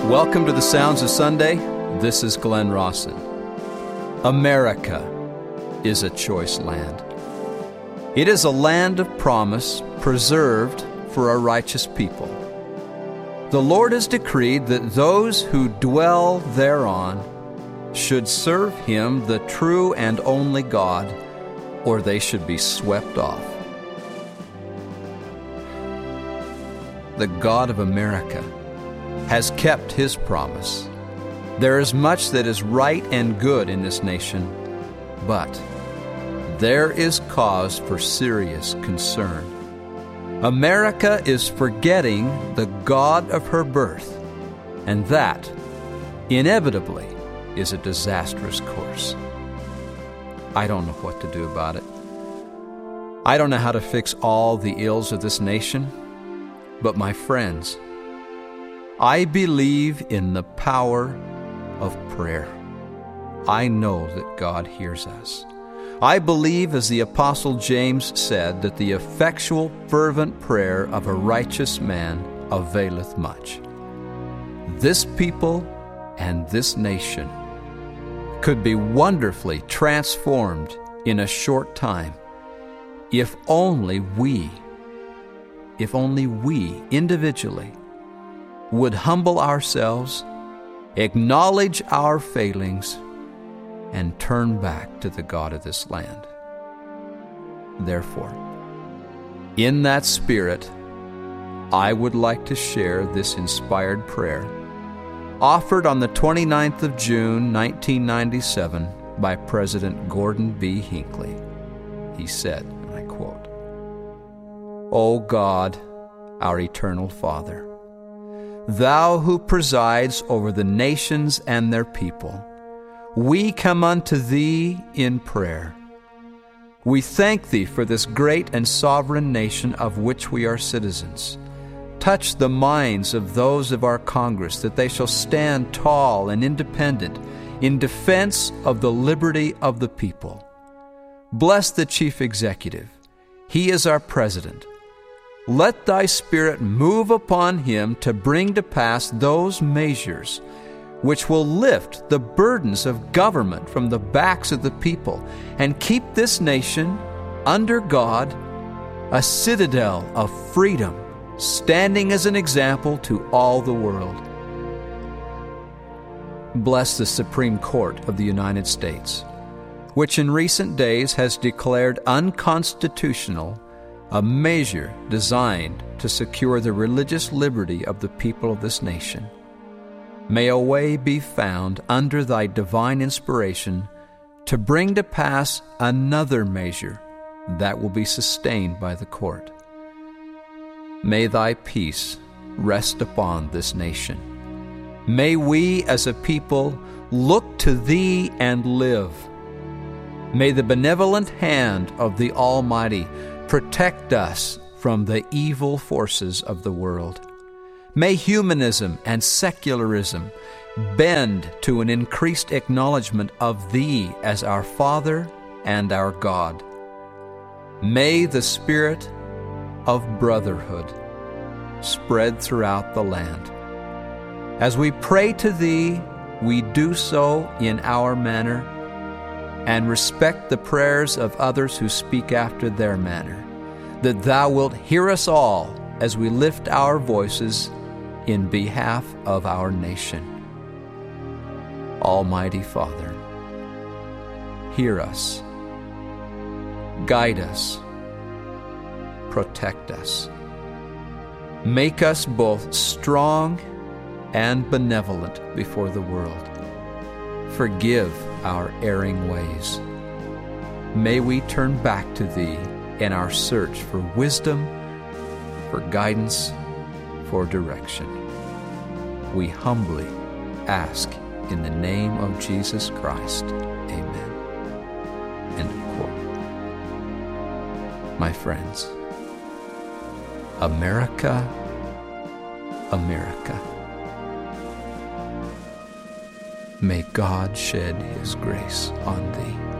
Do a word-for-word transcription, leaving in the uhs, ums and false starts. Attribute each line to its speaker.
Speaker 1: Welcome to the Sounds of Sunday. This is Glenn Rawson. America is a choice land. It is a land of promise preserved for a righteous people. The Lord has decreed that those who dwell thereon should serve Him, the true and only God, or they should be swept off. The God of America has kept His promise. There is much that is right and good in this nation, but there is cause for serious concern. America is forgetting the God of her birth, and that, inevitably, is a disastrous course. I don't know what to do about it. I don't know how to fix all the ills of this nation, but my friends, I believe in the power of prayer. I know that God hears us. I believe, as the Apostle James said, that the effectual, fervent prayer of a righteous man availeth much. This people and this nation could be wonderfully transformed in a short time if only we, if only we individually would humble ourselves, acknowledge our failings, and turn back to the God of this land. Therefore, in that spirit, I would like to share this inspired prayer offered on the twenty-ninth of June, nineteen ninety-seven, by President Gordon B. Hinckley. He said, and I quote, "O God, our eternal Father, Thou who presides over the nations and their people, we come unto Thee in prayer. We thank Thee for this great and sovereign nation of which we are citizens. Touch the minds of those of our Congress, that they shall stand tall and independent in defense of the liberty of the people. Bless the Chief Executive. He is our President. Let Thy Spirit move upon him to bring to pass those measures which will lift the burdens of government from the backs of the people and keep this nation under God, a citadel of freedom, standing as an example to all the world. Bless the Supreme Court of the United States, which in recent days has declared unconstitutional a measure designed to secure the religious liberty of the people of this nation. May a way be found under Thy divine inspiration to bring to pass another measure that will be sustained by the court. May Thy peace rest upon this nation. May we as a people look to Thee and live. May the benevolent hand of the Almighty protect us from the evil forces of the world. May humanism and secularism bend to an increased acknowledgement of Thee as our Father and our God. May the spirit of brotherhood spread throughout the land. As we pray to Thee, we do so in our manner and respect the prayers of others who speak after their manner, that Thou wilt hear us all as we lift our voices in behalf of our nation. Almighty Father, hear us, guide us, protect us. Make us both strong and benevolent before the world. Forgive our erring ways. May we turn back to Thee in our search for wisdom, for guidance, for direction. We humbly ask in the name of Jesus Christ. Amen." End of quote. My friends, America, America, may God shed His grace on thee.